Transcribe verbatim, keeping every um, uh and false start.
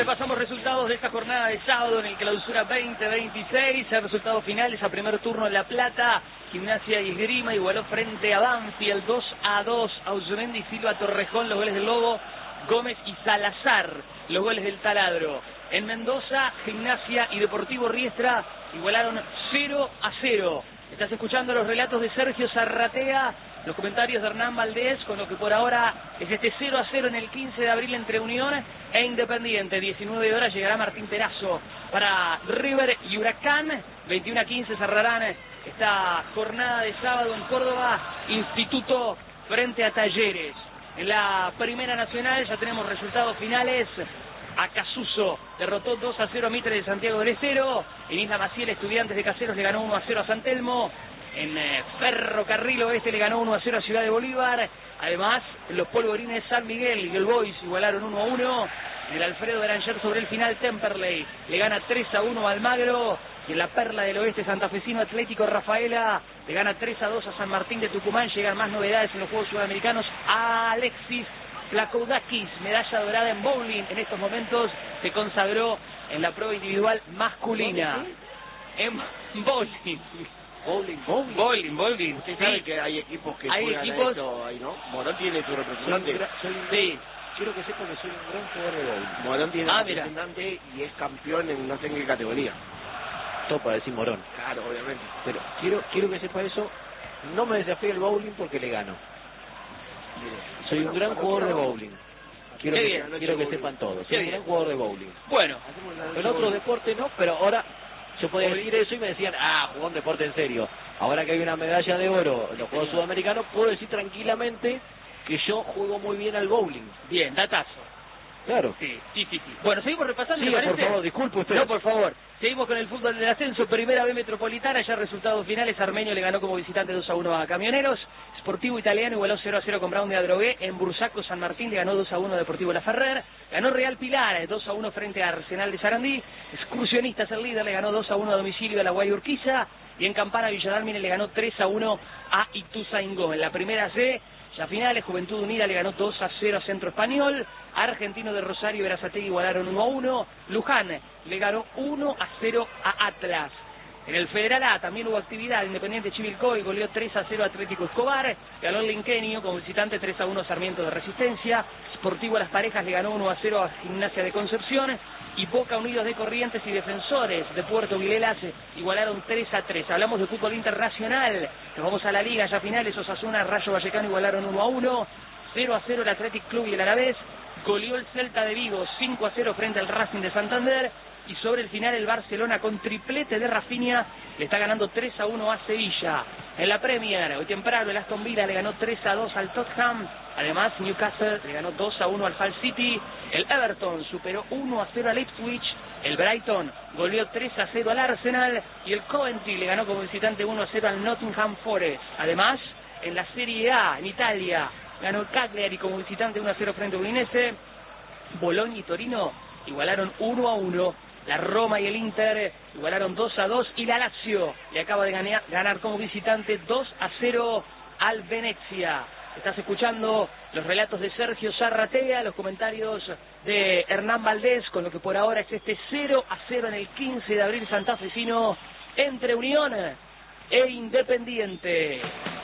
repasamos resultados de esta jornada de sábado en el Clausura veinte veintiséis. El resultado final es a primer turno en La Plata. Gimnasia y Esgrima igualó frente a Banfield dos a dos. Ausumendi, Silva, Torrejón, los goles del Lobo. Gómez y Salazar, los goles del Taladro. En Mendoza, Gimnasia y Deportivo Riestra igualaron cero a cero. Estás escuchando los relatos de Sergio Zarratea, los comentarios de Hernán Valdés, con lo que por ahora es este cero a cero en el quince de abril entre Unión e Independiente. diecinueve horas llegará Martín Perazo para River y Huracán. veintiuno a quince cerrarán esta jornada de sábado en Córdoba, Instituto frente a Talleres. En la Primera Nacional ya tenemos resultados finales. Acasuso derrotó dos a cero a Mitre de Santiago del Estero. En Isla Maciel, Estudiantes de Caseros le ganó uno a cero a San Telmo. En eh, Ferrocarril Oeste le ganó uno a cero a Ciudad de Bolívar. Además, los Polvorines San Miguel y el Boys igualaron uno a uno. En el Alfredo Beranger sobre el final, Temperley le gana tres a uno a Almagro. Y en la Perla del Oeste, santafesino Atlético Rafaela le gana tres a dos a San Martín de Tucumán. Llegan más novedades en los Juegos Sudamericanos. A Alexis Plakoudakis, medalla dorada en bowling, en estos momentos se consagró en la prueba individual masculina. En bowling. Bowling, bowling. Bowling, bowling. Usted Sí. sabe que hay equipos que Hay juegan equipos- esto ahí, ¿no? Morón tiene su representante. Soy un- Sí. Quiero que sepa que soy un gran jugador de bowling. Morón tiene Ah, un mira. representante y es campeón en no sé en qué categoría. Todo para decir morón. Claro, obviamente. Pero quiero quiero que sepa eso. No me desafíe el bowling porque le gano. Soy un gran jugador de bowling. Quiero Qué que, bien. quiero que sepan todos. Qué Soy un bien. gran jugador de bowling. Bueno, Hacemos una En noche otro bowling. deporte no, pero ahora yo podía decir eso y me decían, ah, jugó un deporte en serio. Ahora que hay una medalla de oro en los Juegos Sudamericanos, puedo decir tranquilamente que yo juego muy bien al bowling. bien, datazo. Claro. Sí, sí, sí, sí. Bueno, seguimos repasando, ¿te Siga, por parece? favor, disculpe usted. No, por favor. Seguimos con el fútbol del ascenso. Primera B Metropolitana, ya resultados finales. Armenio le ganó como visitante dos a uno a Camioneros. Sportivo Italiano igualó cero a cero con Brown de Adrogué. En Bursaco, San Martín le ganó dos a uno a Deportivo La Ferrer. Ganó Real Pilar dos a uno frente a Arsenal de Sarandí. Excursionistas, el líder, le ganó dos a uno a domicilio a la Guay Urquiza. Y en Campana, Villadalmine le ganó tres a uno a Ituzaingó. En la primera C, ya finales, Juventud Unida le ganó dos a cero a Centro Español. Argentino de Rosario y Berazategui igualaron uno a uno. Luján le ganó uno a cero a Atlas. En el Federal A también hubo actividad. Independiente Chivilcoy goleó tres a cero a Atlético Escobar. Ganó el Linquenio como visitante tres a uno a Sarmiento de Resistencia. Sportivo Las Parejas le ganó uno a cero a Gimnasia de Concepción. Y Boca Unidos de Corrientes y Defensores de Puerto Vilelas igualaron tres a tres. Hablamos de fútbol internacional. Nos vamos a la Liga ya finales. Osasuna, Rayo Vallecano igualaron uno a uno. cero a cero el Athletic Club y el Alavés. Goleó el Celta de Vigo cinco a cero frente al Racing de Santander. Y sobre el final el Barcelona con triplete de Rafinha le está ganando tres a uno a Sevilla. En la Premier, hoy temprano el Aston Villa le ganó tres a dos al Tottenham. Además Newcastle le ganó dos a uno al Hull City. El Everton superó uno a cero al Ipswich. El Brighton goleó tres a cero al Arsenal. Y el Coventry le ganó como visitante uno a cero al Nottingham Forest. Además, en la Serie A, en Italia, ganó el Cagliari como visitante uno a cero frente a Udinese. Bologna y Torino igualaron uno a uno. La Roma y el Inter igualaron dos a dos y la Lazio le acaba de ganar, ganar como visitante dos a cero al Venezia. Estás escuchando los relatos de Sergio Zarratea, los comentarios de Hernán Valdés, con lo que por ahora es este cero a cero en el quince de abril santafesino entre Unión e Independiente.